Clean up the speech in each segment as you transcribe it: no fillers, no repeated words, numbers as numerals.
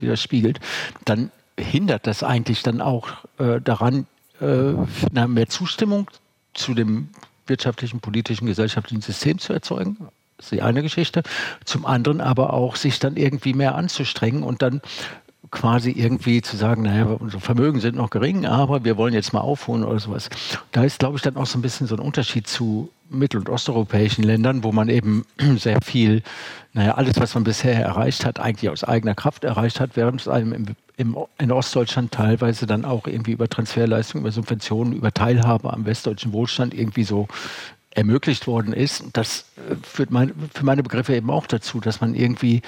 widerspiegelt, dann hindert das eigentlich dann auch daran, mehr Zustimmung zu dem wirtschaftlichen, politischen, gesellschaftlichen System zu erzeugen. Das ist die eine Geschichte. Zum anderen aber auch, sich dann irgendwie mehr anzustrengen und dann quasi irgendwie zu sagen, naja, unsere Vermögen sind noch gering, aber wir wollen jetzt mal aufholen oder sowas. Da ist, glaube ich, dann auch so ein bisschen so ein Unterschied zu mittel- und osteuropäischen Ländern, wo man eben sehr viel, alles, was man bisher erreicht hat, eigentlich aus eigener Kraft erreicht hat, während es einem in Ostdeutschland teilweise dann auch irgendwie über Transferleistungen, über Subventionen, über Teilhabe am westdeutschen Wohlstand irgendwie so ermöglicht worden ist. Das führt für meine Begriffe eben auch dazu, dass man irgendwie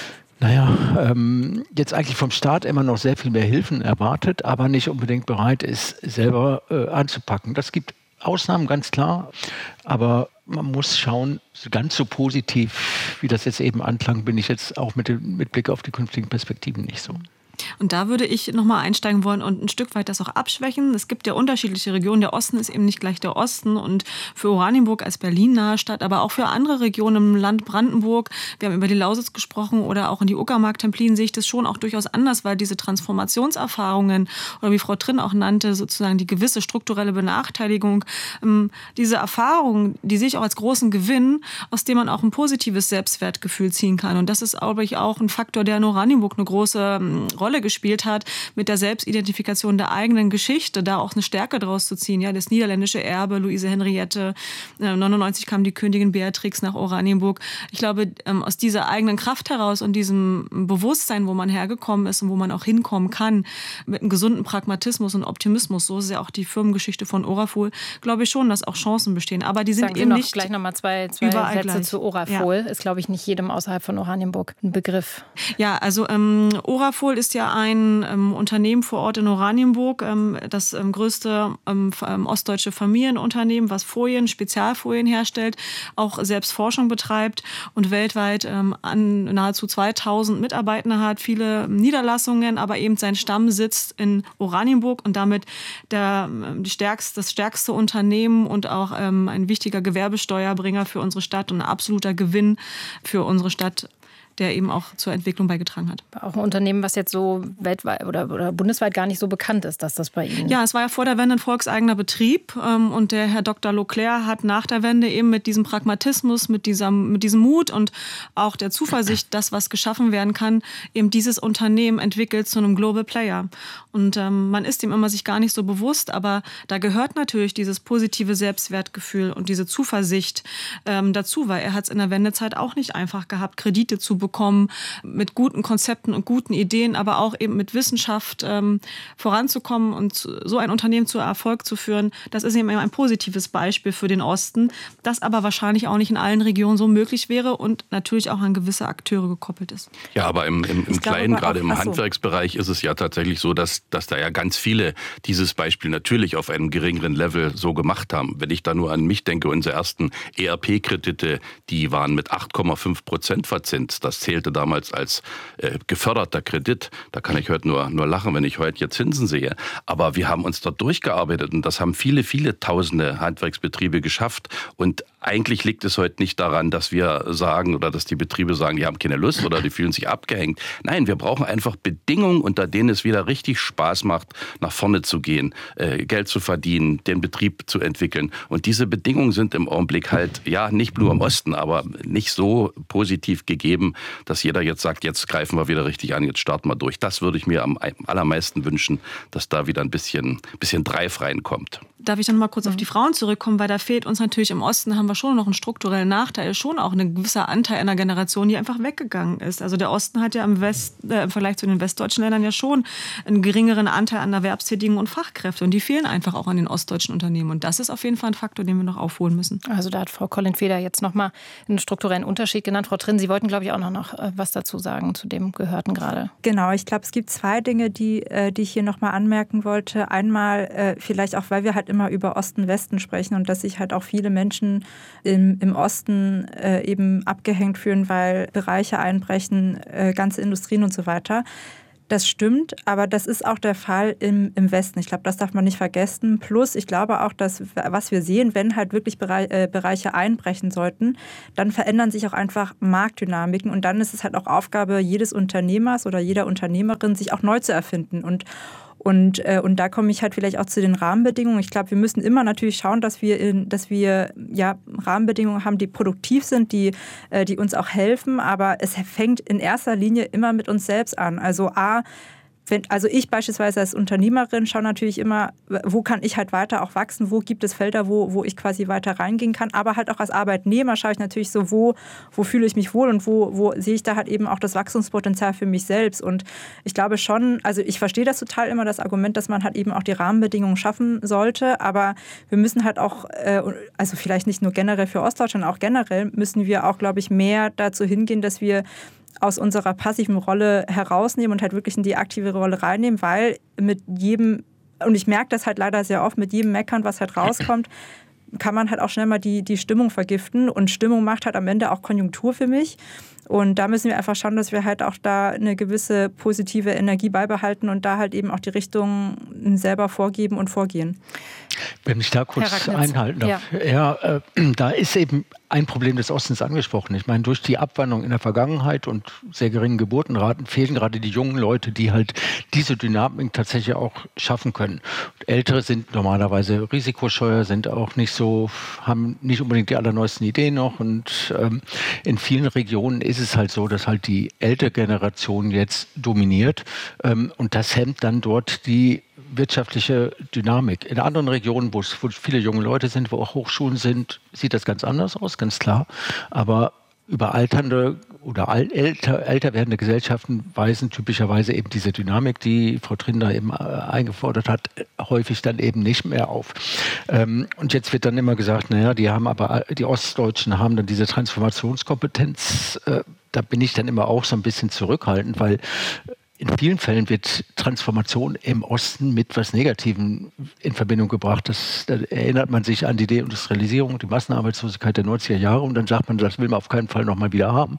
jetzt eigentlich vom Staat immer noch sehr viel mehr Hilfen erwartet, aber nicht unbedingt bereit ist, selber anzupacken. Das gibt Ausnahmen, ganz klar, aber man muss schauen, ganz so positiv, wie das jetzt eben anklang, bin ich jetzt auch mit Blick auf die künftigen Perspektiven nicht so. Und da würde ich nochmal einsteigen wollen und ein Stück weit das auch abschwächen. Es gibt ja unterschiedliche Regionen. Der Osten ist eben nicht gleich der Osten. Und für Oranienburg als Berlin-nahe Stadt, aber auch für andere Regionen im Land Brandenburg, wir haben über die Lausitz gesprochen oder auch in die Uckermark-Templin, sehe ich das schon auch durchaus anders, weil diese Transformationserfahrungen oder wie Frau Trinn auch nannte, sozusagen die gewisse strukturelle Benachteiligung, diese Erfahrungen, die sehe ich auch als großen Gewinn, aus dem man auch ein positives Selbstwertgefühl ziehen kann. Und das ist, glaube ich, auch ein Faktor, der in Oranienburg eine große Rolle gespielt hat, mit der Selbstidentifikation der eigenen Geschichte, da auch eine Stärke draus zu ziehen. Ja, das niederländische Erbe, Luise Henriette, 99 kam die Königin Beatrix nach Oranienburg. Ich glaube, aus dieser eigenen Kraft heraus und diesem Bewusstsein, wo man hergekommen ist und wo man auch hinkommen kann, mit einem gesunden Pragmatismus und Optimismus, so ist ja auch die Firmengeschichte von Orafol, glaube ich schon, dass auch Chancen bestehen. Aber die sind eben nicht gleich nochmal zwei Sätze gleich zu Orafol. Ja. Ist, glaube ich, nicht jedem außerhalb von Oranienburg ein Begriff. Ja, also Orafol ist ja ein Unternehmen vor Ort in Oranienburg, das größte ostdeutsche Familienunternehmen, was Spezialfolien herstellt, auch selbst Forschung betreibt und weltweit nahezu 2000 Mitarbeiter hat, viele Niederlassungen, aber eben sein Stamm sitzt in Oranienburg und damit das stärkste Unternehmen und auch ein wichtiger Gewerbesteuerbringer für unsere Stadt und ein absoluter Gewinn für unsere Stadt, der eben auch zur Entwicklung beigetragen hat. Auch ein Unternehmen, was jetzt so weltweit oder bundesweit gar nicht so bekannt ist, dass das bei Ihnen... Ja, es war ja vor der Wende ein volkseigener Betrieb und der Herr Dr. Leclerc hat nach der Wende eben mit diesem Pragmatismus, mit diesem Mut und auch der Zuversicht, dass was geschaffen werden kann, eben dieses Unternehmen entwickelt zu einem Global Player. Und man ist dem immer sich gar nicht so bewusst, aber da gehört natürlich dieses positive Selbstwertgefühl und diese Zuversicht dazu, weil er hat es in der Wendezeit auch nicht einfach gehabt, Kredite zu bekommen, mit guten Konzepten und guten Ideen, aber auch eben mit Wissenschaft voranzukommen und so ein Unternehmen zu Erfolg zu führen. Das ist eben ein positives Beispiel für den Osten, das aber wahrscheinlich auch nicht in allen Regionen so möglich wäre und natürlich auch an gewisse Akteure gekoppelt ist. Ja, aber im Kleinen, gerade im Handwerksbereich, ist es ja tatsächlich so, dass da ja ganz viele dieses Beispiel natürlich auf einem geringeren Level so gemacht haben. Wenn ich da nur an mich denke, unsere ersten ERP-Kredite, die waren mit 8,5% verzinst. Das zählte damals als geförderter Kredit. Da kann ich heute nur lachen, wenn ich heute jetzt Zinsen sehe. Aber wir haben uns dort durchgearbeitet und das haben viele, viele tausende Handwerksbetriebe geschafft. Und eigentlich liegt es heute nicht daran, dass wir sagen oder dass die Betriebe sagen, die haben keine Lust oder die fühlen sich abgehängt. Nein, wir brauchen einfach Bedingungen, unter denen es wieder richtig Spaß macht, nach vorne zu gehen, Geld zu verdienen, den Betrieb zu entwickeln. Und diese Bedingungen sind im Augenblick halt, ja, nicht nur im Osten, aber nicht so positiv gegeben, dass jeder jetzt sagt, jetzt greifen wir wieder richtig an, jetzt starten wir durch. Das würde ich mir am allermeisten wünschen, dass da wieder ein bisschen Dreif reinkommt. Darf ich noch mal kurz auf die Frauen zurückkommen, weil da fehlt uns natürlich im Osten, haben wir schon noch einen strukturellen Nachteil, schon auch ein gewisser Anteil einer Generation, die einfach weggegangen ist. Also der Osten hat ja im Vergleich zu den westdeutschen Ländern ja schon einen geringeren Anteil an Erwerbstätigen und Fachkräften und die fehlen einfach auch an den ostdeutschen Unternehmen und das ist auf jeden Fall ein Faktor, den wir noch aufholen müssen. Also da hat Frau Collin-Feder jetzt noch mal einen strukturellen Unterschied genannt. Frau Trinn, Sie wollten, glaube ich, auch noch was dazu sagen zu dem Gehörten gerade. Genau, ich glaube, es gibt zwei Dinge, die ich hier noch mal anmerken wollte. Einmal vielleicht auch, weil wir halt immer über Osten-Westen sprechen und dass sich halt auch viele Menschen im Osten eben abgehängt fühlen, weil Bereiche einbrechen, ganze Industrien und so weiter. Das stimmt, aber das ist auch der Fall im Westen. Ich glaube, das darf man nicht vergessen. Plus, ich glaube auch, dass was wir sehen, wenn halt wirklich Bereiche einbrechen sollten, dann verändern sich auch einfach Marktdynamiken. Und dann ist es halt auch Aufgabe jedes Unternehmers oder jeder Unternehmerin, sich auch neu zu erfinden. Und da komme ich halt vielleicht auch zu den Rahmenbedingungen. Ich glaube, wir müssen immer natürlich schauen, dass wir Rahmenbedingungen haben, die produktiv sind, die uns auch helfen. Aber es fängt in erster Linie immer mit uns selbst an. Also ich beispielsweise als Unternehmerin schaue natürlich immer, wo kann ich halt weiter auch wachsen, wo gibt es Felder, wo ich quasi weiter reingehen kann. Aber halt auch als Arbeitnehmer schaue ich natürlich so, wo fühle ich mich wohl und wo sehe ich da halt eben auch das Wachstumspotenzial für mich selbst. Und ich glaube schon, also ich verstehe das total immer, das Argument, dass man halt eben auch die Rahmenbedingungen schaffen sollte. Aber wir müssen halt auch, also vielleicht nicht nur generell für Ostdeutschland, auch generell müssen wir auch, glaube ich, mehr dazu hingehen, dass wir aus unserer passiven Rolle herausnehmen und halt wirklich in die aktive Rolle reinnehmen, weil mit jedem, und ich merke das halt leider sehr oft, mit jedem Meckern, was halt rauskommt, kann man halt auch schnell mal die Stimmung vergiften und Stimmung macht halt am Ende auch Konjunktur für mich. Und da müssen wir einfach schauen, dass wir halt auch da eine gewisse positive Energie beibehalten und da halt eben auch die Richtung selber vorgeben und vorgehen. Wenn ich da kurz einhalten darf. Ja, da ist eben ein Problem des Ostens angesprochen. Ich meine, durch die Abwanderung in der Vergangenheit und sehr geringen Geburtenraten fehlen gerade die jungen Leute, die halt diese Dynamik tatsächlich auch schaffen können. Und Ältere sind normalerweise risikoscheuer, sind auch nicht so, haben nicht unbedingt die allerneuesten Ideen noch. Und in vielen Regionen ist es halt so, dass halt die ältere Generation jetzt dominiert. Und das hemmt dann dort die wirtschaftliche Dynamik. In anderen Regionen, wo viele junge Leute sind, wo auch Hochschulen sind, sieht das ganz anders aus, ganz klar. Aber überalternde oder älter werdende Gesellschaften weisen typischerweise eben diese Dynamik, die Frau Trinder eben eingefordert hat, häufig dann eben nicht mehr auf. Und jetzt wird dann immer gesagt, naja, die Ostdeutschen haben dann diese Transformationskompetenz. Da bin ich dann immer auch so ein bisschen zurückhaltend, weil in vielen Fällen wird Transformation im Osten mit was Negativem in Verbindung gebracht. Da erinnert man sich an die Deindustrialisierung, die Massenarbeitslosigkeit der 90er Jahre und dann sagt man, das will man auf keinen Fall nochmal wieder haben.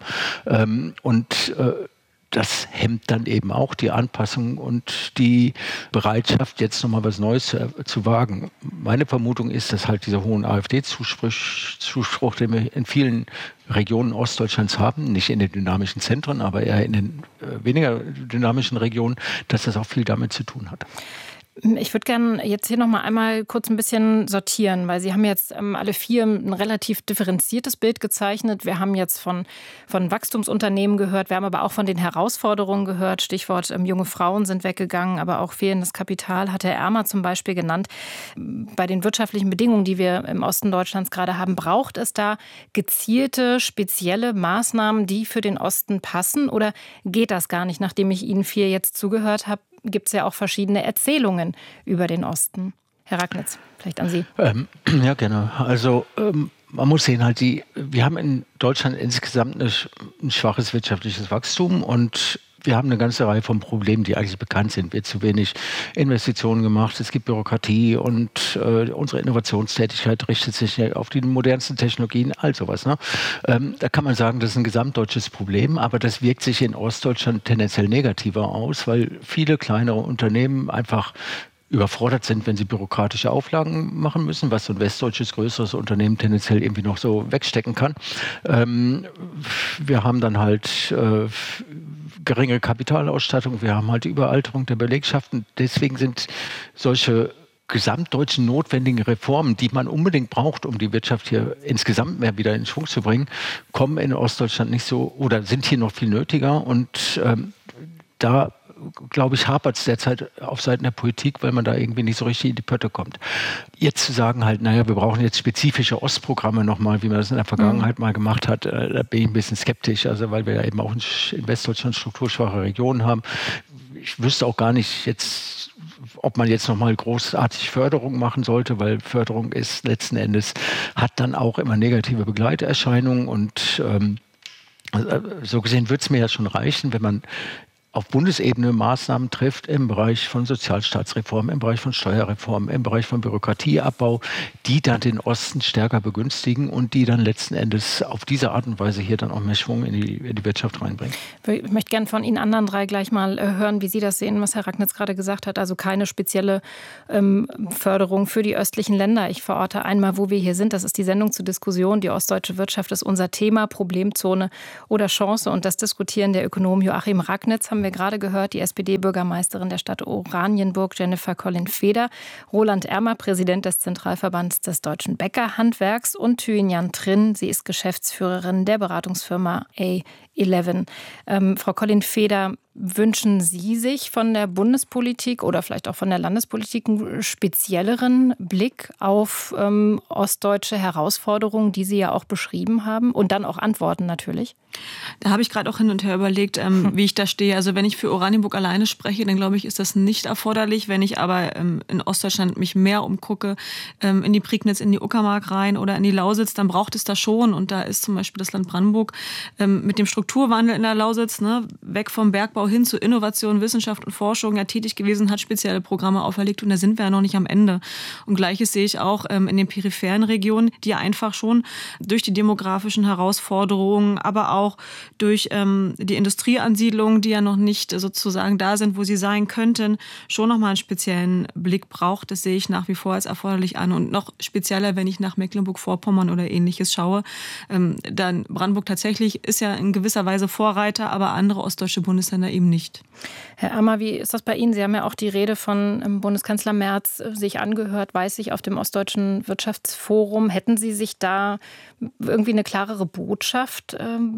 Das hemmt dann eben auch die Anpassung und die Bereitschaft, jetzt nochmal was Neues zu wagen. Meine Vermutung ist, dass halt dieser hohen AfD-Zuspruch, den wir in vielen Regionen Ostdeutschlands haben, nicht in den dynamischen Zentren, aber eher in den weniger dynamischen Regionen, dass das auch viel damit zu tun hat. Ich würde gerne jetzt hier noch mal einmal kurz ein bisschen sortieren, weil Sie haben jetzt alle vier ein relativ differenziertes Bild gezeichnet. Wir haben jetzt von Wachstumsunternehmen gehört, wir haben aber auch von den Herausforderungen gehört. Stichwort junge Frauen sind weggegangen, aber auch fehlendes Kapital hat Herr Ermer zum Beispiel genannt. Bei den wirtschaftlichen Bedingungen, die wir im Osten Deutschlands gerade haben, braucht es da gezielte, spezielle Maßnahmen, die für den Osten passen? Oder geht das gar nicht? Nachdem ich Ihnen vier jetzt zugehört habe, gibt es ja auch verschiedene Erzählungen über den Osten. Herr Ragnitz, vielleicht an Sie. Ja, gerne. Also man muss sehen, wir haben in Deutschland insgesamt ein schwaches wirtschaftliches Wachstum und wir haben eine ganze Reihe von Problemen, die eigentlich bekannt sind. Wird zu wenig Investitionen gemacht, es gibt Bürokratie und unsere Innovationstätigkeit richtet sich auf die modernsten Technologien, all sowas. Ne? Da kann man sagen, das ist ein gesamtdeutsches Problem, aber das wirkt sich in Ostdeutschland tendenziell negativer aus, weil viele kleinere Unternehmen einfach überfordert sind, wenn sie bürokratische Auflagen machen müssen, was so ein westdeutsches größeres Unternehmen tendenziell irgendwie noch so wegstecken kann. Wir haben dann halt geringe Kapitalausstattung, wir haben halt die Überalterung der Belegschaften. Deswegen sind solche gesamtdeutschen notwendigen Reformen, die man unbedingt braucht, um die Wirtschaft hier insgesamt mehr wieder in Schwung zu bringen, kommen in Ostdeutschland nicht so oder sind hier noch viel nötiger. Und da glaube ich, hapert es derzeit auf Seiten der Politik, weil man da irgendwie nicht so richtig in die Pötte kommt. Jetzt zu sagen halt, naja, wir brauchen jetzt spezifische Ostprogramme nochmal, wie man das in der Vergangenheit mal gemacht hat, da bin ich ein bisschen skeptisch, also weil wir ja eben auch in Westdeutschland strukturschwache Regionen haben. Ich wüsste auch gar nicht jetzt, ob man jetzt nochmal großartig Förderung machen sollte, weil Förderung ist letzten Endes, hat dann auch immer negative Begleiterscheinungen und so gesehen würde es mir ja schon reichen, wenn man auf Bundesebene Maßnahmen trifft im Bereich von Sozialstaatsreform, im Bereich von Steuerreform, im Bereich von Bürokratieabbau, die dann den Osten stärker begünstigen und die dann letzten Endes auf diese Art und Weise hier dann auch mehr Schwung in die Wirtschaft reinbringen. Ich möchte gerne von Ihnen anderen drei gleich mal hören, wie Sie das sehen, was Herr Ragnitz gerade gesagt hat. Also keine spezielle Förderung für die östlichen Länder. Ich verorte einmal, wo wir hier sind. Das ist die Sendung zur Diskussion. Die ostdeutsche Wirtschaft ist unser Thema, Problemzone oder Chance. Und das Diskutieren der Ökonom Joachim Ragnitz haben wir gerade gehört, die SPD-Bürgermeisterin der Stadt Oranienburg, Jennifer Collin-Feder, Roland Ermer, Präsident des Zentralverbands des deutschen Bäckerhandwerks und Thuy-Nhan Trinh, sie ist Geschäftsführerin der Beratungsfirma A11. Frau Collin-Feder, wünschen Sie sich von der Bundespolitik oder vielleicht auch von der Landespolitik einen spezielleren Blick auf ostdeutsche Herausforderungen, die Sie ja auch beschrieben haben und dann auch Antworten natürlich? Da habe ich gerade auch hin und her überlegt, wie ich da stehe. Also wenn ich für Oranienburg alleine spreche, dann glaube ich, ist das nicht erforderlich. Wenn ich aber in Ostdeutschland mich mehr umgucke, in die Prignitz, in die Uckermark rein oder in die Lausitz, dann braucht es das schon. Und da ist zum Beispiel das Land Brandenburg mit dem Strukturwandel in der Lausitz, weg vom Bergbau hin zu Innovation, Wissenschaft und Forschung tätig gewesen, hat spezielle Programme auferlegt und da sind wir ja noch nicht am Ende. Und Gleiches sehe ich auch in den peripheren Regionen, die einfach schon durch die demografischen Herausforderungen, aber auch durch die Industrieansiedlungen, die ja noch nicht sozusagen da sind, wo sie sein könnten, schon nochmal einen speziellen Blick braucht. Das sehe ich nach wie vor als erforderlich an. Und noch spezieller, wenn ich nach Mecklenburg-Vorpommern oder Ähnliches schaue, dann Brandenburg tatsächlich ist ja in gewisser Weise Vorreiter, aber andere ostdeutsche Bundesländer eben nicht. Herr Ermer, wie ist das bei Ihnen? Sie haben ja auch die Rede von Bundeskanzler Merz sich angehört, weiß ich, auf dem Ostdeutschen Wirtschaftsforum. Hätten Sie sich da irgendwie eine klarere Botschaft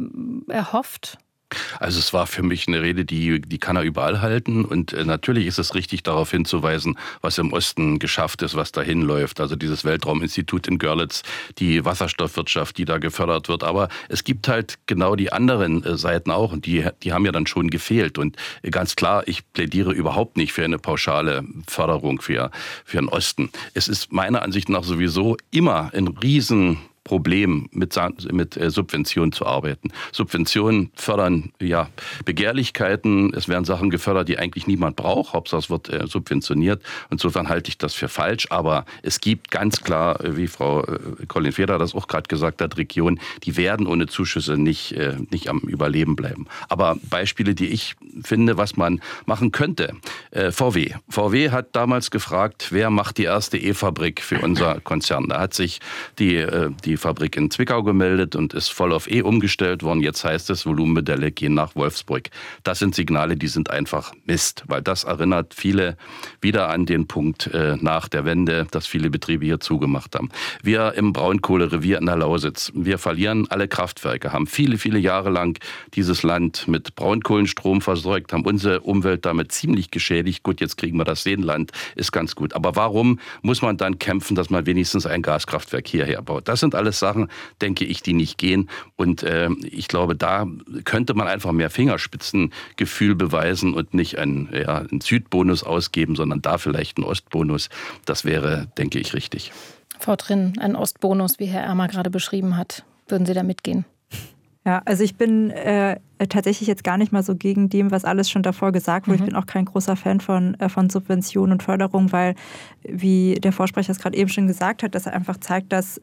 erhofft? Also es war für mich eine Rede, die kann er überall halten. Und natürlich ist es richtig, darauf hinzuweisen, was im Osten geschafft ist, was dahin läuft. Also dieses Weltrauminstitut in Görlitz, die Wasserstoffwirtschaft, die da gefördert wird. Aber es gibt halt genau die anderen Seiten auch. Und die haben ja dann schon gefehlt. Und ganz klar, ich plädiere überhaupt nicht für eine pauschale Förderung für den Osten. Es ist meiner Ansicht nach sowieso immer ein Riesenproblem, mit Subventionen zu arbeiten. Subventionen fördern Begehrlichkeiten. Es werden Sachen gefördert, die eigentlich niemand braucht. Hauptsache es wird subventioniert. Insofern halte ich das für falsch. Aber es gibt ganz klar, wie Frau Collin-Feder das auch gerade gesagt hat, Regionen, die werden ohne Zuschüsse nicht am Überleben bleiben. Aber Beispiele, die ich finde, was man machen könnte. VW. VW hat damals gefragt, wer macht die erste E-Fabrik für unser Konzern. Da hat sich die Fabrik in Zwickau gemeldet und ist voll auf E umgestellt worden. Jetzt heißt es, Volumenmodelle gehen nach Wolfsburg. Das sind Signale, die sind einfach Mist, weil das erinnert viele wieder an den Punkt nach der Wende, dass viele Betriebe hier zugemacht haben. Wir im Braunkohlerevier in der Lausitz, wir verlieren alle Kraftwerke, haben viele, viele Jahre lang dieses Land mit Braunkohlenstrom versorgt, haben unsere Umwelt damit ziemlich geschädigt. Gut, jetzt kriegen wir das Seenland, ist ganz gut. Aber warum muss man dann kämpfen, dass man wenigstens ein Gaskraftwerk hierher baut? Das sind alles Sachen, denke ich, die nicht gehen. Und ich glaube, da könnte man einfach mehr Fingerspitzengefühl beweisen und nicht einen Südbonus ausgeben, sondern da vielleicht einen Ostbonus. Das wäre, denke ich, richtig. Frau Trinh, ein Ostbonus, wie Herr Ermer gerade beschrieben hat. Würden Sie da mitgehen? Ja, also ich bin tatsächlich jetzt gar nicht mal so gegen dem, was alles schon davor gesagt wurde. Ich bin auch kein großer Fan von Subventionen und Förderung, weil, wie der Vorsprecher es gerade eben schon gesagt hat, dass er einfach zeigt, dass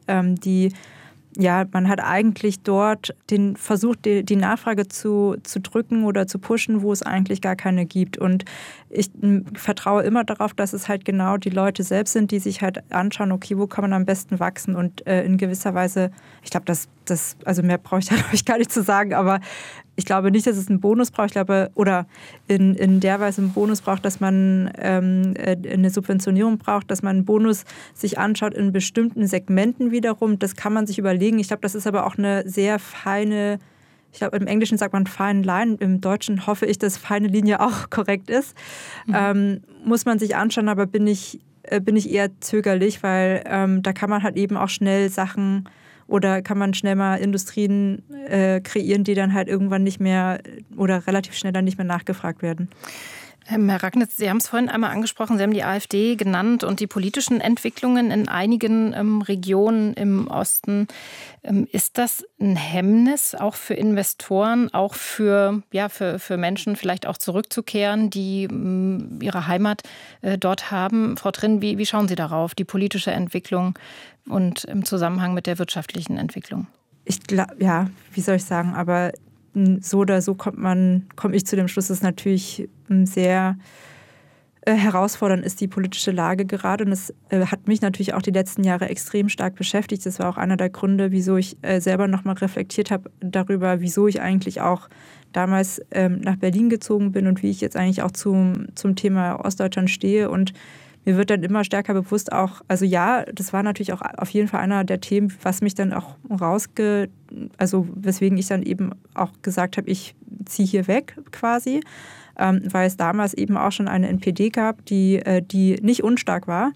man hat eigentlich dort den Versuch, die Nachfrage zu drücken oder zu pushen, wo es eigentlich gar keine gibt. Und ich vertraue immer darauf, dass es halt genau die Leute selbst sind, die sich halt anschauen, okay, wo kann man am besten wachsen? Und in gewisser Weise, ich glaube, also mehr brauche ich da, glaube ich, gar nicht zu sagen, aber ich glaube nicht, dass es einen Bonus braucht. Ich glaube, oder in der Weise einen Bonus braucht, dass man eine Subventionierung braucht, dass man einen Bonus sich anschaut in bestimmten Segmenten wiederum. Das kann man sich überlegen. Ich glaube, das ist aber auch eine sehr feine, ich glaube, im Englischen sagt man fine line, im Deutschen hoffe ich, dass feine Linie auch korrekt ist. Muss man sich anschauen, aber bin ich eher zögerlich, weil da kann man halt eben auch schnell Sachen oder kann man schnell mal Industrien kreieren, die dann halt irgendwann nicht mehr oder relativ schnell dann nicht mehr nachgefragt werden. Herr Ragnitz, Sie haben es vorhin einmal angesprochen, Sie haben die AfD genannt und die politischen Entwicklungen in einigen Regionen im Osten. Ist das ein Hemmnis auch für Investoren, auch für Menschen vielleicht auch zurückzukehren, die ihre Heimat dort haben? Frau Trinn, wie schauen Sie darauf, die politische Entwicklung und im Zusammenhang mit der wirtschaftlichen Entwicklung? Ich glaube, wie soll ich sagen, aber so oder so komme ich zu dem Schluss, dass es natürlich sehr herausfordernd ist, die politische Lage gerade. Und es hat mich natürlich auch die letzten Jahre extrem stark beschäftigt. Das war auch einer der Gründe, wieso ich selber nochmal reflektiert habe darüber, wieso ich eigentlich auch damals nach Berlin gezogen bin und wie ich jetzt eigentlich auch zum Thema Ostdeutschland stehe. Und mir wird dann immer stärker bewusst auch, also ja, das war natürlich auch auf jeden Fall einer der Themen, was mich dann auch weswegen ich dann eben auch gesagt habe, ich ziehe hier weg quasi, weil es damals eben auch schon eine NPD gab, die nicht unstark war.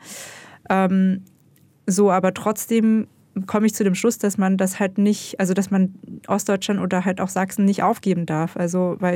Aber trotzdem komme ich zu dem Schluss, dass man das halt nicht, also dass man Ostdeutschland oder halt auch Sachsen nicht aufgeben darf. Es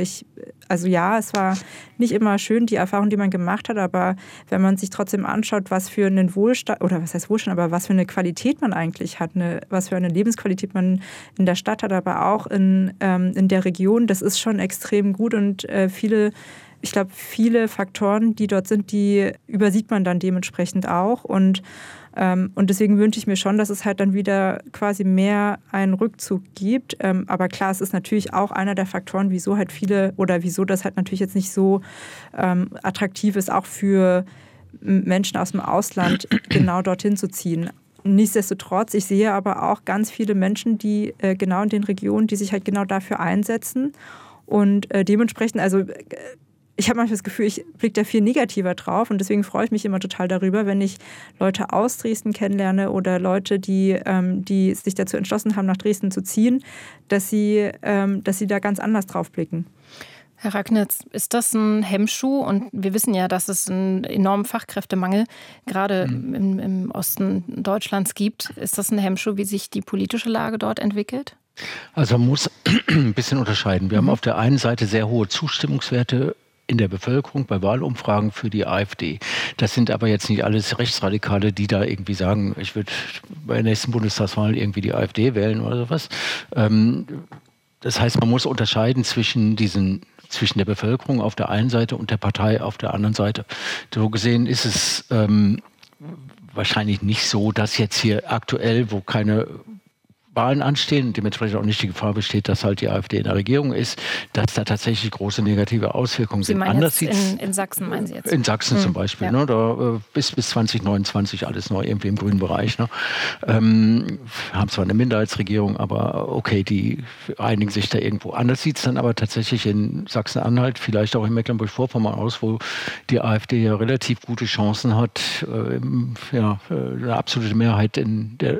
war nicht immer schön, die Erfahrung, die man gemacht hat, aber wenn man sich trotzdem anschaut, was für einen Wohlstand, oder was heißt Wohlstand, aber was für eine Qualität man eigentlich hat, was für eine Lebensqualität man in der Stadt hat, aber auch in der Region, das ist schon extrem gut und viele Faktoren, die dort sind, die übersieht man dann dementsprechend auch und deswegen wünsche ich mir schon, dass es halt dann wieder quasi mehr einen Rückzug gibt. Aber klar, es ist natürlich auch einer der Faktoren, wieso das halt natürlich jetzt nicht so attraktiv ist, auch für Menschen aus dem Ausland genau dorthin zu ziehen. Nichtsdestotrotz, ich sehe aber auch ganz viele Menschen, die genau in den Regionen, die sich halt genau dafür einsetzen. Und dementsprechend, ich habe manchmal das Gefühl, ich blicke da viel negativer drauf und deswegen freue ich mich immer total darüber, wenn ich Leute aus Dresden kennenlerne oder Leute, die sich dazu entschlossen haben, nach Dresden zu ziehen, dass sie da ganz anders drauf blicken. Herr Ragnitz, ist das ein Hemmschuh? Und wir wissen ja, dass es einen enormen Fachkräftemangel gerade im Osten Deutschlands gibt. Ist das ein Hemmschuh, wie sich die politische Lage dort entwickelt? Also man muss ein bisschen unterscheiden. Wir haben auf der einen Seite sehr hohe Zustimmungswerte in der Bevölkerung bei Wahlumfragen für die AfD. Das sind aber jetzt nicht alles Rechtsradikale, die da irgendwie sagen, ich würde bei der nächsten Bundestagswahl irgendwie die AfD wählen oder sowas. Das heißt, man muss unterscheiden zwischen der Bevölkerung auf der einen Seite und der Partei auf der anderen Seite. So gesehen ist es wahrscheinlich nicht so, dass jetzt hier aktuell, wo keine Wahlen anstehen und dementsprechend auch nicht die Gefahr besteht, dass halt die AfD in der Regierung ist, dass da tatsächlich große negative Auswirkungen sind. Sie meinen jetzt in Sachsen, meinen Sie jetzt? In Sachsen zum Beispiel. Ja. Ne, da, bis 2029 alles noch irgendwie im grünen Bereich. Ne. Haben zwar eine Minderheitsregierung, aber okay, die einigen sich da irgendwo. Anders sieht es dann aber tatsächlich in Sachsen-Anhalt, vielleicht auch in Mecklenburg-Vorpommern aus, wo die AfD ja relativ gute Chancen hat, eine absolute Mehrheit in der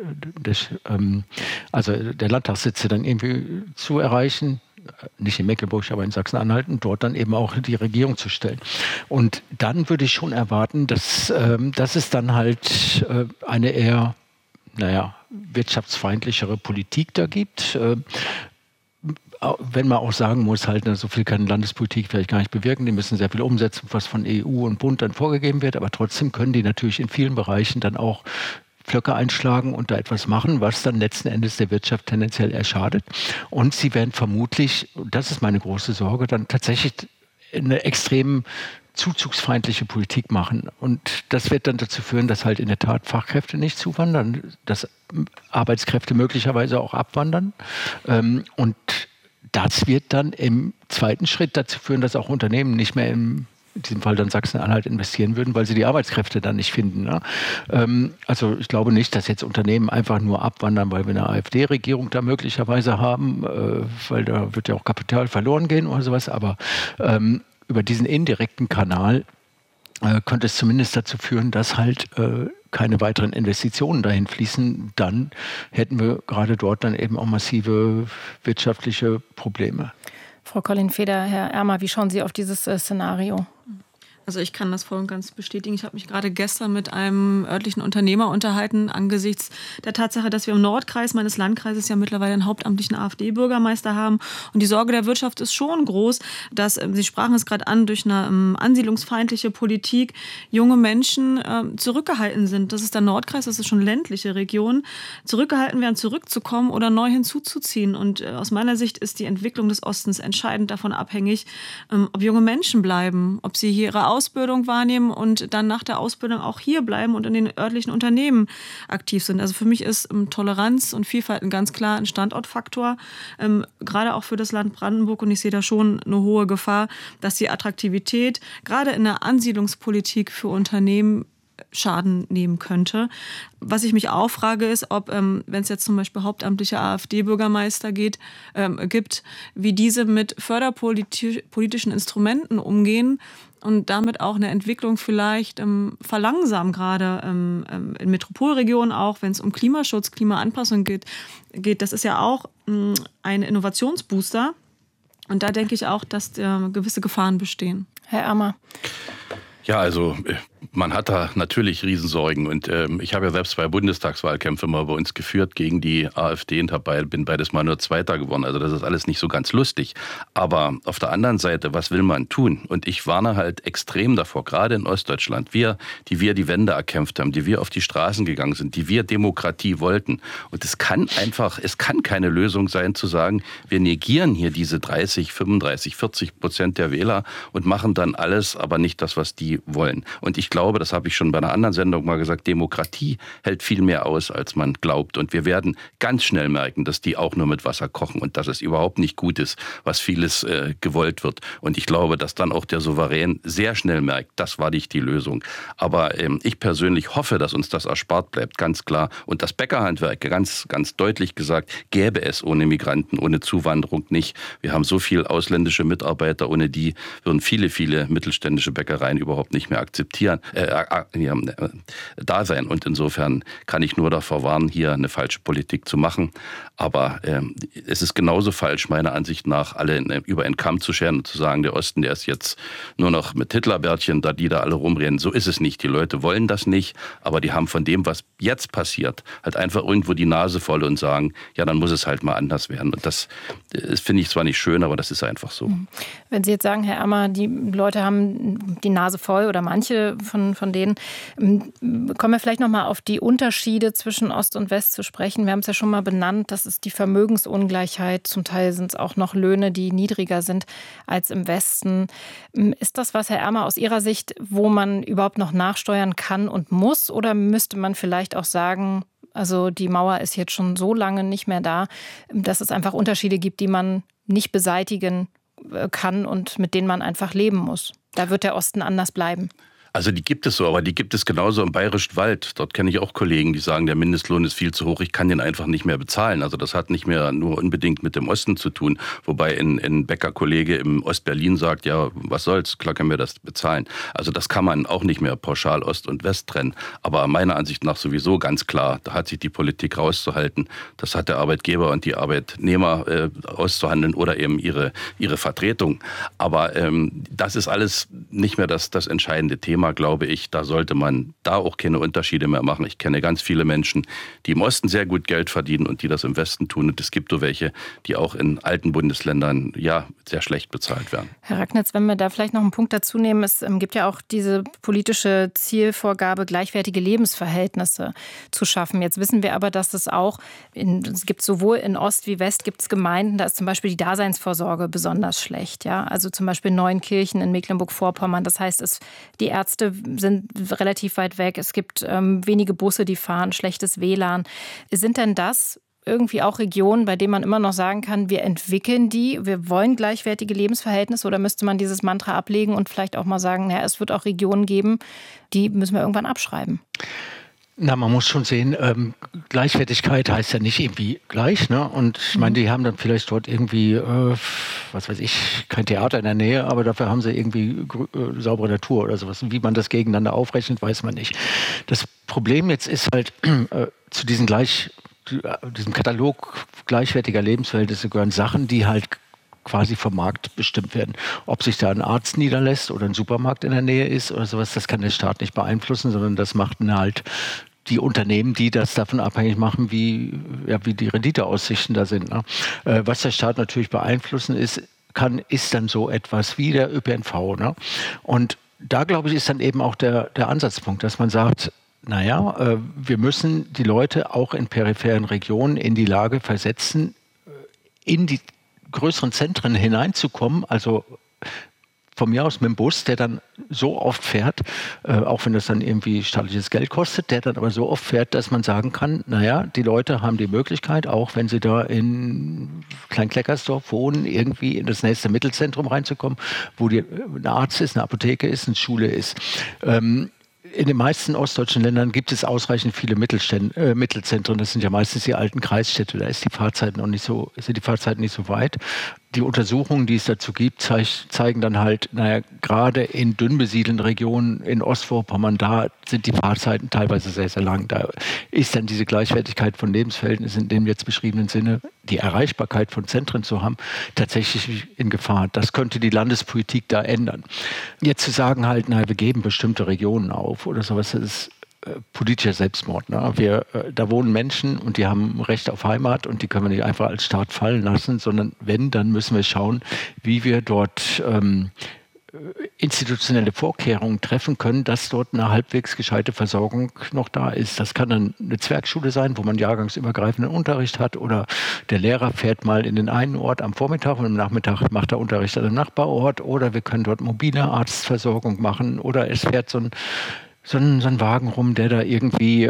Landtagssitze dann irgendwie zu erreichen, nicht in Mecklenburg, aber in Sachsen-Anhalt, und dort dann eben auch die Regierung zu stellen. Und dann würde ich schon erwarten, dass es dann halt eine eher, wirtschaftsfeindlichere Politik da gibt. Wenn man auch sagen muss, halt, so viel kann Landespolitik vielleicht gar nicht bewirken, die müssen sehr viel umsetzen, was von EU und Bund dann vorgegeben wird, aber trotzdem können die natürlich in vielen Bereichen dann auch Pflöcke einschlagen und da etwas machen, was dann letzten Endes der Wirtschaft tendenziell eher schadet. Und sie werden vermutlich, das ist meine große Sorge, dann tatsächlich eine extrem zuzugsfeindliche Politik machen. Und das wird dann dazu führen, dass halt in der Tat Fachkräfte nicht zuwandern, dass Arbeitskräfte möglicherweise auch abwandern. Und das wird dann im zweiten Schritt dazu führen, dass auch Unternehmen nicht mehr in diesem Fall dann Sachsen-Anhalt investieren würden, weil sie die Arbeitskräfte dann nicht finden. Ne? Also ich glaube nicht, dass jetzt Unternehmen einfach nur abwandern, weil wir eine AfD-Regierung da möglicherweise haben, weil da wird ja auch Kapital verloren gehen oder sowas, aber über diesen indirekten Kanal könnte es zumindest dazu führen, dass halt keine weiteren Investitionen dahin fließen. Dann hätten wir gerade dort dann eben auch massive wirtschaftliche Probleme. Frau Collin-Feder, Herr Ermer, wie schauen Sie auf dieses Szenario? Also ich kann das voll und ganz bestätigen. Ich habe mich gerade gestern mit einem örtlichen Unternehmer unterhalten angesichts der Tatsache, dass wir im Nordkreis meines Landkreises ja mittlerweile einen hauptamtlichen AfD-Bürgermeister haben. Und die Sorge der Wirtschaft ist schon groß, dass, Sie sprachen es gerade an, durch eine ansiedlungsfeindliche Politik junge Menschen zurückgehalten sind. Das ist der Nordkreis, das ist schon ländliche Region, zurückgehalten werden, zurückzukommen oder neu hinzuzuziehen. Und aus meiner Sicht ist die Entwicklung des Ostens entscheidend davon abhängig, ob junge Menschen bleiben, ob sie hier ihre Ausbildung wahrnehmen und dann nach der Ausbildung auch hier bleiben und in den örtlichen Unternehmen aktiv sind. Also für mich ist Toleranz und Vielfalt ganz klar ein Standortfaktor, gerade auch für das Land Brandenburg. Und ich sehe da schon eine hohe Gefahr, dass die Attraktivität gerade in der Ansiedlungspolitik für Unternehmen Schaden nehmen könnte. Was ich mich auch frage, ist, ob, wenn es jetzt zum Beispiel hauptamtliche AfD-Bürgermeister gibt, wie diese mit förderpolitischen Instrumenten umgehen und damit auch eine Entwicklung vielleicht verlangsamen, gerade in Metropolregionen auch, wenn es um Klimaschutz, Klimaanpassung geht. Das ist ja auch ein Innovationsbooster. Und da denke ich auch, dass gewisse Gefahren bestehen. Herr Ermer. Ja, also man hat da natürlich Riesensorgen und ich habe ja selbst 2 Bundestagswahlkämpfe mal bei uns geführt gegen die AfD und bin beides mal nur Zweiter geworden. Also das ist alles nicht so ganz lustig. Aber auf der anderen Seite, was will man tun? Und ich warne halt extrem davor, gerade in Ostdeutschland, die Wende erkämpft haben, die wir auf die Straßen gegangen sind, die wir Demokratie wollten. Und es kann keine Lösung sein zu sagen, wir negieren hier diese 30, 35, 40% der Wähler und machen dann alles, aber nicht das, was die wollen. Und ich glaube, das habe ich schon bei einer anderen Sendung mal gesagt, Demokratie hält viel mehr aus, als man glaubt. Und wir werden ganz schnell merken, dass die auch nur mit Wasser kochen und dass es überhaupt nicht gut ist, was vieles gewollt wird. Und ich glaube, dass dann auch der Souverän sehr schnell merkt, das war nicht die Lösung. Aber ich persönlich hoffe, dass uns das erspart bleibt, ganz klar. Und das Bäckerhandwerk, ganz, ganz deutlich gesagt, gäbe es ohne Migranten, ohne Zuwanderung nicht. Wir haben so viele ausländische Mitarbeiter, ohne die würden viele, viele mittelständische Bäckereien überhaupt nicht mehr da sein. Und insofern kann ich nur davor warnen, hier eine falsche Politik zu machen. Aber es ist genauso falsch, meiner Ansicht nach, alle über einen Kamm zu scheren und zu sagen, der Osten, der ist jetzt nur noch mit Hitlerbärtchen, die da alle rumrennen. So ist es nicht. Die Leute wollen das nicht, aber die haben von dem, was jetzt passiert, halt einfach irgendwo die Nase voll und sagen, ja, dann muss es halt mal anders werden. Und das finde ich zwar nicht schön, aber das ist einfach so. Wenn Sie jetzt sagen, Herr Ermer, die Leute haben die Nase voll oder manche von denen, kommen wir vielleicht noch mal auf die Unterschiede zwischen Ost und West zu sprechen. Wir haben es ja schon mal benannt, das ist die Vermögensungleichheit. Zum Teil sind es auch noch Löhne, die niedriger sind als im Westen. Ist das was, Herr Ermer, aus Ihrer Sicht, wo man überhaupt noch nachsteuern kann und muss? Oder müsste man vielleicht auch sagen, also die Mauer ist jetzt schon so lange nicht mehr da, dass es einfach Unterschiede gibt, die man nicht beseitigen kann und mit denen man einfach leben muss? Da wird der Osten anders bleiben. Also die gibt es so, aber die gibt es genauso im Bayerischen Wald. Dort kenne ich auch Kollegen, die sagen, der Mindestlohn ist viel zu hoch, ich kann den einfach nicht mehr bezahlen. Also das hat nicht mehr nur unbedingt mit dem Osten zu tun. Wobei ein Bäckerkollege im Ostberlin sagt, ja, was soll's, klar können wir das bezahlen. Also das kann man auch nicht mehr pauschal Ost und West trennen. Aber meiner Ansicht nach sowieso ganz klar, da hat sich die Politik rauszuhalten. Das hat der Arbeitgeber und die Arbeitnehmer auszuhandeln oder eben ihre Vertretung. Aber das ist alles nicht mehr das entscheidende Thema, glaube ich. Da sollte man da auch keine Unterschiede mehr machen. Ich kenne ganz viele Menschen, die im Osten sehr gut Geld verdienen und die das im Westen tun. Und es gibt so welche, die auch in alten Bundesländern sehr schlecht bezahlt werden. Herr Ragnitz, wenn wir da vielleicht noch einen Punkt dazu nehmen, es gibt ja auch diese politische Zielvorgabe, gleichwertige Lebensverhältnisse zu schaffen. Jetzt wissen wir aber, dass es gibt sowohl in Ost wie West gibt es Gemeinden, da ist zum Beispiel die Daseinsvorsorge besonders schlecht. Ja? Also zum Beispiel Neuenkirchen in Mecklenburg-Vorpommern. Das heißt, die Ärzte sind relativ weit weg. Es gibt wenige Busse, die fahren, schlechtes WLAN. Sind denn das irgendwie auch Regionen, bei denen man immer noch sagen kann, wir entwickeln wir wollen gleichwertige Lebensverhältnisse, oder müsste man dieses Mantra ablegen und vielleicht auch mal sagen, es wird auch Regionen geben, die müssen wir irgendwann abschreiben? Na, man muss schon sehen, Gleichwertigkeit heißt ja nicht irgendwie gleich, ne? Und ich meine, die haben dann vielleicht dort irgendwie, was weiß ich, kein Theater in der Nähe, aber dafür haben sie irgendwie saubere Natur oder sowas. Wie man das gegeneinander aufrechnet, weiß man nicht. Das Problem jetzt ist halt, zu diesem Katalog gleichwertiger Lebensverhältnisse gehören Sachen, die halt quasi vom Markt bestimmt werden. Ob sich da ein Arzt niederlässt oder ein Supermarkt in der Nähe ist oder sowas, das kann der Staat nicht beeinflussen, sondern das machten halt die Unternehmen, die das davon abhängig machen, wie die Renditeaussichten da sind. Ne? Was der Staat natürlich beeinflussen kann, ist dann so etwas wie der ÖPNV. Ne? Und da, glaube ich, ist dann eben auch der Ansatzpunkt, dass man sagt, naja, wir müssen die Leute auch in peripheren Regionen in die Lage versetzen, in die größeren Zentren hineinzukommen, also von mir aus mit dem Bus, der dann so oft fährt, auch wenn das dann irgendwie staatliches Geld kostet, der dann aber so oft fährt, dass man sagen kann, naja, die Leute haben die Möglichkeit, auch wenn sie da in Kleinkleckersdorf wohnen, irgendwie in das nächste Mittelzentrum reinzukommen, wo ein Arzt ist, eine Apotheke ist, eine Schule ist. In den meisten ostdeutschen Ländern gibt es ausreichend viele Mittelzentren. Das sind ja meistens die alten Kreisstädte. Da sind die Fahrzeiten nicht so weit. Die Untersuchungen, die es dazu gibt, zeigen dann halt, naja, gerade in dünn besiedelten Regionen in Ostvorpommern, da sind die Fahrzeiten teilweise sehr, sehr lang. Da ist dann diese Gleichwertigkeit von Lebensverhältnissen in dem jetzt beschriebenen Sinne, die Erreichbarkeit von Zentren zu haben, tatsächlich in Gefahr. Das könnte die Landespolitik da ändern. Jetzt zu sagen halt, naja, wir geben bestimmte Regionen auf oder sowas, das ist politischer Selbstmord. Ne? Da wohnen Menschen und die haben Recht auf Heimat und die können wir nicht einfach als Staat fallen lassen, sondern wenn, dann müssen wir schauen, wie wir dort institutionelle Vorkehrungen treffen können, dass dort eine halbwegs gescheite Versorgung noch da ist. Das kann dann eine Zwergschule sein, wo man jahrgangsübergreifenden Unterricht hat, oder der Lehrer fährt mal in den einen Ort am Vormittag und am Nachmittag macht er Unterricht an einem Nachbarort, oder wir können dort mobile Arztversorgung machen, oder es fährt so ein Wagen rum, der da irgendwie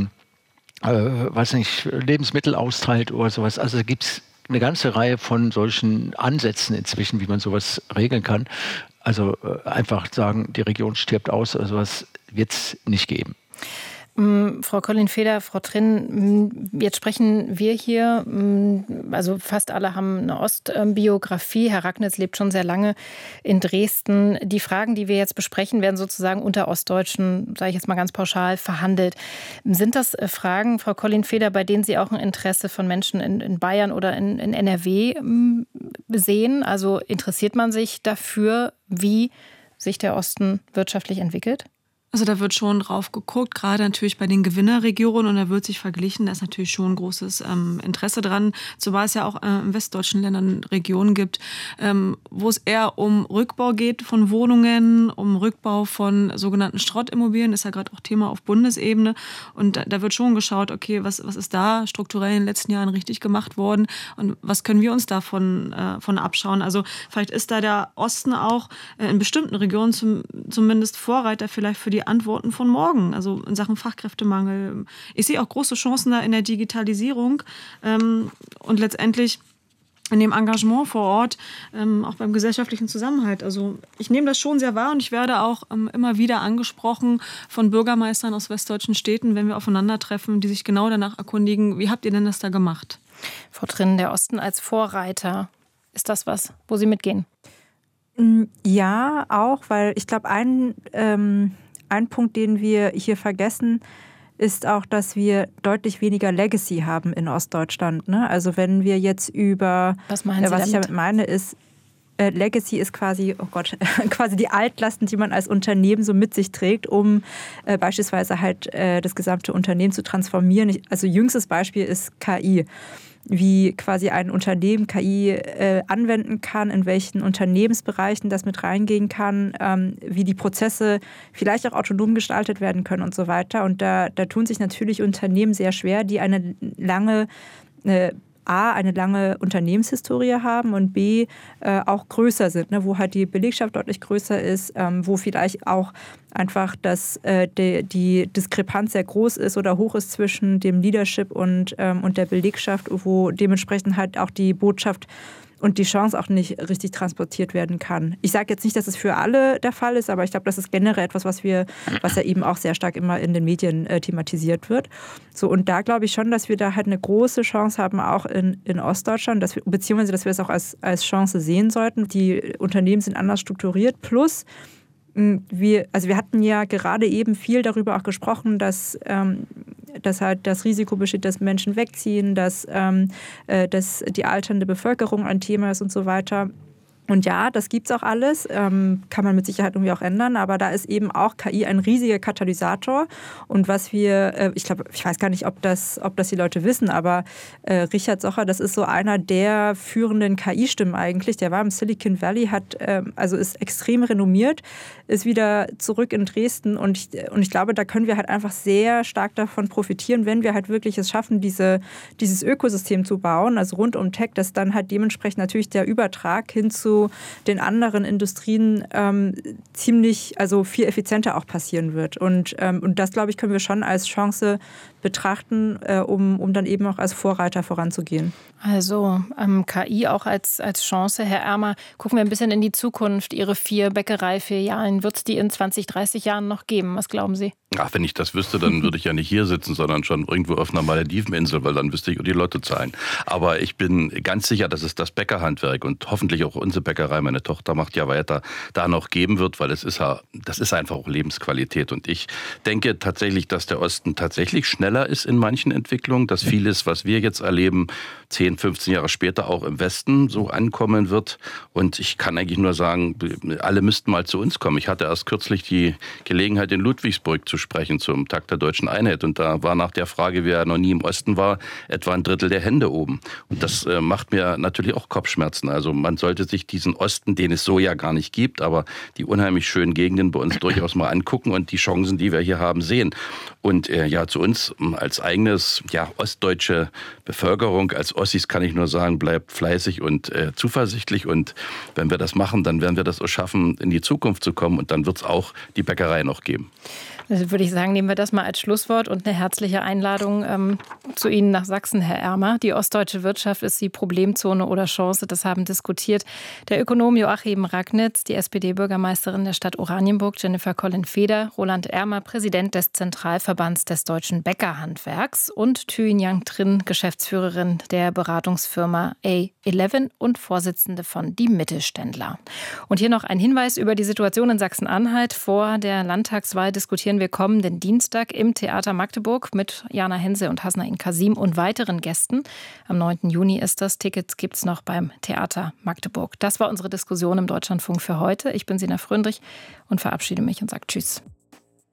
Lebensmittel austeilt oder sowas. Also da gibt es eine ganze Reihe von solchen Ansätzen inzwischen, wie man sowas regeln kann. Also einfach sagen, die Region stirbt aus oder sowas, wird es nicht geben. Frau Collin-Feder, Frau Trinn, jetzt sprechen wir hier, also fast alle haben eine Ostbiografie. Herr Ragnitz lebt schon sehr lange in Dresden. Die Fragen, die wir jetzt besprechen, werden sozusagen unter Ostdeutschen, sage ich jetzt mal ganz pauschal, verhandelt. Sind das Fragen, Frau Collin-Feder, bei denen Sie auch ein Interesse von Menschen in Bayern oder in NRW sehen? Also interessiert man sich dafür, wie sich der Osten wirtschaftlich entwickelt? Also da wird schon drauf geguckt, gerade natürlich bei den Gewinnerregionen, und da wird sich verglichen, da ist natürlich schon ein großes Interesse dran, zumal es ja auch in westdeutschen Ländern Regionen gibt, wo es eher um Rückbau geht von Wohnungen, um Rückbau von sogenannten Schrottimmobilien, ist ja gerade auch Thema auf Bundesebene, und da wird schon geschaut, okay, was ist da strukturell in den letzten Jahren richtig gemacht worden und was können wir uns davon abschauen. Also vielleicht ist da der Osten auch in bestimmten Regionen zumindest Vorreiter vielleicht für die Antworten von morgen, also in Sachen Fachkräftemangel. Ich sehe auch große Chancen da in der Digitalisierung und letztendlich in dem Engagement vor Ort, auch beim gesellschaftlichen Zusammenhalt. Also ich nehme das schon sehr wahr, und ich werde auch immer wieder angesprochen von Bürgermeistern aus westdeutschen Städten, wenn wir aufeinandertreffen, die sich genau danach erkundigen, wie habt ihr denn das da gemacht? Frau Trinn, der Osten als Vorreiter, ist das was, wo Sie mitgehen? Ja, auch, weil ich glaube, ein Punkt, den wir hier vergessen, ist auch, dass wir deutlich weniger Legacy haben in Ostdeutschland. Ne? Also wenn wir jetzt über, was ich damit meine, ist, Legacy ist quasi, quasi die Altlasten, die man als Unternehmen so mit sich trägt, um beispielsweise halt das gesamte Unternehmen zu transformieren. Also jüngstes Beispiel ist KI. Wie quasi ein Unternehmen KI anwenden kann, in welchen Unternehmensbereichen das mit reingehen kann, wie die Prozesse vielleicht auch autonom gestaltet werden können und so weiter. Und da tun sich natürlich Unternehmen sehr schwer, die eine lange Unternehmenshistorie haben und B, auch größer sind, ne, wo halt die Belegschaft deutlich größer ist, wo vielleicht auch einfach die Diskrepanz sehr groß ist oder hoch ist zwischen dem Leadership und der Belegschaft, wo dementsprechend halt auch die Botschaft und die Chance auch nicht richtig transportiert werden kann. Ich sage jetzt nicht, dass es für alle der Fall ist, aber ich glaube, das ist generell etwas, was ja eben auch sehr stark immer in den Medien thematisiert wird. So, und da glaube ich schon, dass wir da halt eine große Chance haben, auch in Ostdeutschland, beziehungsweise dass wir es auch als Chance sehen sollten. Die Unternehmen sind anders strukturiert, plus wir hatten ja gerade eben viel darüber auch gesprochen, dass dass halt das Risiko besteht, dass Menschen wegziehen, dass die alternde Bevölkerung ein Thema ist und so weiter. Und ja, das gibt's auch alles, kann man mit Sicherheit irgendwie auch ändern, aber da ist eben auch KI ein riesiger Katalysator. Und was wir, ich weiß gar nicht, ob das die Leute wissen, aber Richard Socher, das ist so einer der führenden KI-Stimmen eigentlich. Der war im Silicon Valley, ist extrem renommiert, ist wieder zurück in Dresden und ich glaube, da können wir halt einfach sehr stark davon profitieren, wenn wir halt wirklich es schaffen, dieses Ökosystem zu bauen, also rund um Tech, dass dann halt dementsprechend natürlich der Übertrag hin zu den anderen Industrien viel effizienter auch passieren wird. Und das, glaube ich, können wir schon als Chance betrachten, um dann eben auch als Vorreiter voranzugehen. Also KI auch als Chance. Herr Ermer, gucken wir ein bisschen in die Zukunft. Ihre 4 Bäckereifilialen, wird es die in 20, 30 Jahren noch geben? Was glauben Sie? Ach, wenn ich das wüsste, dann würde ich ja nicht hier sitzen, sondern schon irgendwo auf einer Malediveninsel, weil dann wüsste ich die Lottozahlen. Aber ich bin ganz sicher, dass es das Bäckerhandwerk und hoffentlich auch unsere Bäckerei, meine Tochter macht ja weiter, da noch geben wird, weil das ist einfach auch Lebensqualität. Und ich denke tatsächlich, dass der Osten tatsächlich schneller ist in manchen Entwicklungen, dass vieles, was wir jetzt erleben, 10, 15 Jahre später auch im Westen so ankommen wird. Und ich kann eigentlich nur sagen, alle müssten mal zu uns kommen. Ich hatte erst kürzlich die Gelegenheit, in Ludwigsburg zu sprechen zum Tag der Deutschen Einheit. Und da war nach der Frage, wer noch nie im Osten war, etwa ein Drittel der Hände oben. Und das macht mir natürlich auch Kopfschmerzen. Also man sollte sich diesen Osten, den es so ja gar nicht gibt, aber die unheimlich schönen Gegenden bei uns durchaus mal angucken und die Chancen, die wir hier haben, sehen. Und zu uns als eigenes ostdeutsche Bevölkerung, als Ossis kann ich nur sagen, bleibt fleißig und zuversichtlich. Und wenn wir das machen, dann werden wir das auch schaffen, in die Zukunft zu kommen. Und dann wird es auch die Bäckerei noch geben. Also würde ich sagen, nehmen wir das mal als Schlusswort und eine herzliche Einladung zu Ihnen nach Sachsen, Herr Ermer. Die ostdeutsche Wirtschaft, ist sie Problemzone oder Chance? Das haben diskutiert der Ökonom Joachim Ragnitz, die SPD-Bürgermeisterin der Stadt Oranienburg, Jennifer Collin-Feder, Roland Ermer, Präsident des Zentralverbands des deutschen Bäckerhandwerks und Thuy Nhat Trinh, Geschäftsführerin der Beratungsfirma A11 und Vorsitzende von Die Mittelständler. Und hier noch ein Hinweis über die Situation in Sachsen-Anhalt. Vor der Landtagswahl diskutieren wir kommenden Dienstag im Theater Magdeburg mit Jana Hense und Hasnain Kasim und weiteren Gästen. Am 9. Juni ist das. Tickets gibt es noch beim Theater Magdeburg. Das war unsere Diskussion im Deutschlandfunk für heute. Ich bin Sina Fröndrich und verabschiede mich und sage Tschüss.